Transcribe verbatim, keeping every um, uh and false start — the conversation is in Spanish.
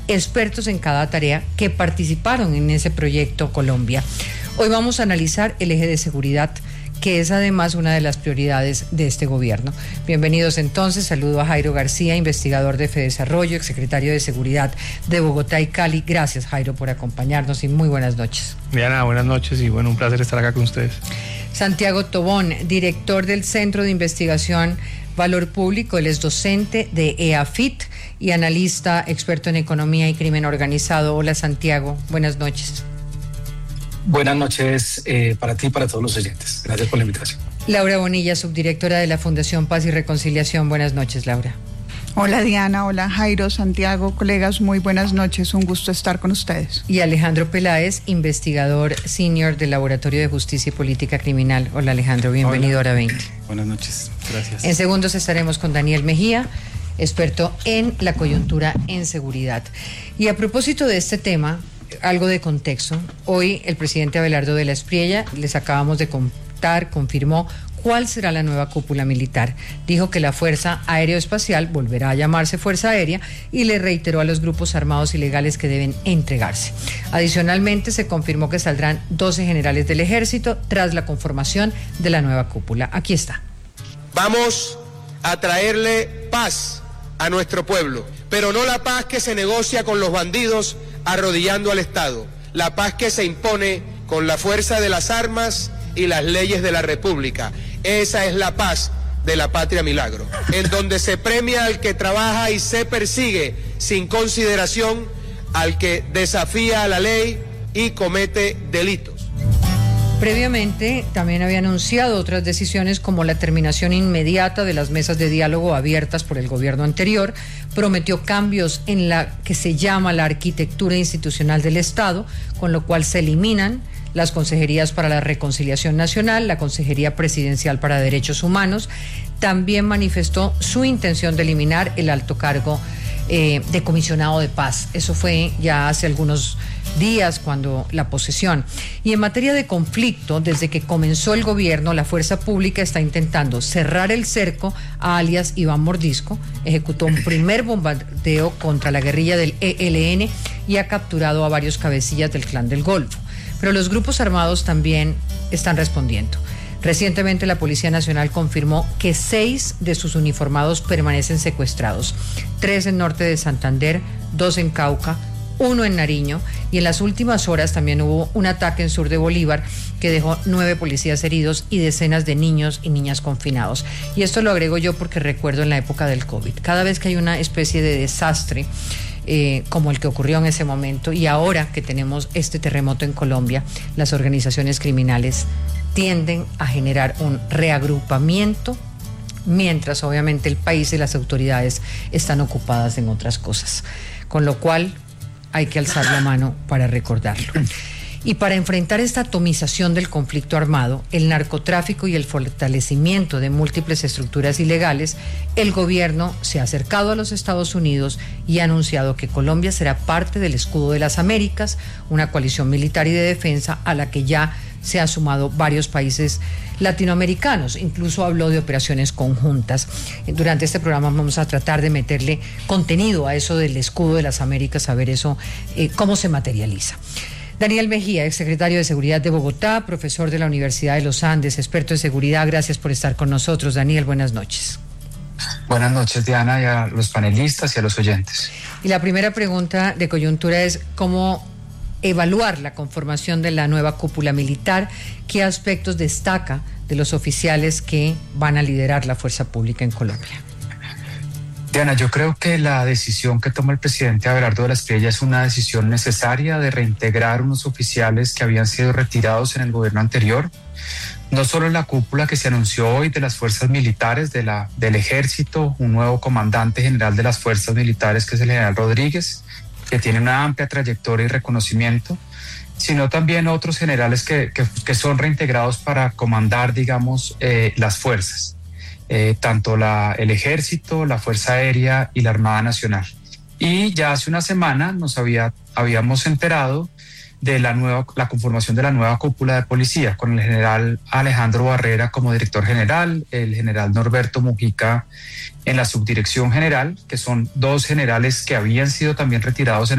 expertos en cada tarea que participaron en ese proyecto Colombia. Hoy vamos a analizar el eje de seguridad, que es además una de las prioridades de este gobierno. Bienvenidos entonces, saludo a Jairo García, investigador de Fedesarrollo, exsecretario de Seguridad de Bogotá y Cali. Gracias, Jairo, por acompañarnos y muy buenas noches. Diana, buenas noches y bueno, un placer estar acá con ustedes. Santiago Tobón, director del Centro de Investigación Valor Público, él es docente de E A F I T y analista experto en economía y crimen organizado. Hola, Santiago, buenas noches. Buenas noches eh, para ti y para todos los oyentes. Gracias por la invitación. Laura Bonilla, subdirectora de la Fundación Paz y Reconciliación. Buenas noches, Laura. Hola, Diana. Hola, Jairo, Santiago, colegas. Muy buenas noches. Un gusto estar con ustedes. Y Alejandro Peláez, investigador senior del Laboratorio de Justicia y Política Criminal. Hola, Alejandro. Bienvenido a Hora veinte. Buenas noches. Gracias. En segundos estaremos con Daniel Mejía, experto en la coyuntura en seguridad. Y a propósito de este tema, algo de contexto. Hoy el presidente Abelardo de la Espriella, les acabamos de contar, confirmó cuál será la nueva cúpula militar. Dijo que la Fuerza Aeroespacial volverá a llamarse Fuerza Aérea y le reiteró a los grupos armados ilegales que deben entregarse. Adicionalmente, se confirmó que saldrán doce generales del Ejército tras la conformación de la nueva cúpula. Aquí está. Vamos a traerle paz a nuestro pueblo, pero no la paz que se negocia con los bandidos arrodillando al Estado, la paz que se impone con la fuerza de las armas y las leyes de la República. Esa es la paz de la patria milagro, en donde se premia al que trabaja y se persigue sin consideración al que desafía a la ley y comete delitos. Previamente, también había anunciado otras decisiones como la terminación inmediata de las mesas de diálogo abiertas por el gobierno anterior, prometió cambios en la que se llama la arquitectura institucional del Estado, con lo cual se eliminan las consejerías para la reconciliación nacional, la Consejería Presidencial para Derechos Humanos. También manifestó su intención de eliminar el alto cargo eh, de comisionado de paz. Eso fue ya hace algunos días cuando la posesión. Y en materia de conflicto, desde que comenzó el gobierno, la fuerza pública está intentando cerrar el cerco a alias Iván Mordisco, ejecutó un primer bombardeo contra la guerrilla del E L N y ha capturado a varios cabecillas del Clan del Golfo. Pero los grupos armados también están respondiendo. Recientemente la Policía Nacional confirmó que seis de sus uniformados permanecen secuestrados, tres en norte de Santander, dos en Cauca, uno en Nariño, y en las últimas horas también hubo un ataque en sur de Bolívar que dejó nueve policías heridos y decenas de niños y niñas confinados. Y esto lo agrego yo porque recuerdo en la época del COVID. Cada vez que hay una especie de desastre, Eh, como el que ocurrió en ese momento, y ahora que tenemos este terremoto en Colombia, las organizaciones criminales tienden a generar un reagrupamiento, mientras obviamente el país y las autoridades están ocupadas en otras cosas, con lo cual hay que alzar la mano para recordarlo. Y para enfrentar esta atomización del conflicto armado, el narcotráfico y el fortalecimiento de múltiples estructuras ilegales, el gobierno se ha acercado a los Estados Unidos y ha anunciado que Colombia será parte del Escudo de las Américas, una coalición militar y de defensa a la que ya se han sumado varios países latinoamericanos. Incluso habló de operaciones conjuntas. Durante este programa vamos a tratar de meterle contenido a eso del Escudo de las Américas, a ver eso, eh, cómo se materializa. Daniel Mejía, exsecretario de Seguridad de Bogotá, profesor de la Universidad de los Andes, experto en seguridad. Gracias por estar con nosotros. Daniel, buenas noches. Buenas noches, Diana, y a los panelistas y a los oyentes. Y la primera pregunta de coyuntura es cómo evaluar la conformación de la nueva cúpula militar. ¿Qué aspectos destaca de los oficiales que van a liderar la fuerza pública en Colombia? Diana, yo creo que la decisión que toma el presidente Abelardo de la Espriella es una decisión necesaria de reintegrar unos oficiales que habían sido retirados en el gobierno anterior. No solo en la cúpula que se anunció hoy de las fuerzas militares, de la, del ejército, un nuevo comandante general de las fuerzas militares que es el general Rodríguez, que tiene una amplia trayectoria y reconocimiento, sino también otros generales que, que, que son reintegrados para comandar, digamos, eh, las fuerzas. Eh, tanto la, el Ejército, la Fuerza Aérea y la Armada Nacional. Y ya hace una semana nos había, habíamos enterado de la, nueva, la conformación de la nueva cúpula de policía, con el general Alejandro Barrera como director general, el general Norberto Mujica en la subdirección general, que son dos generales que habían sido también retirados en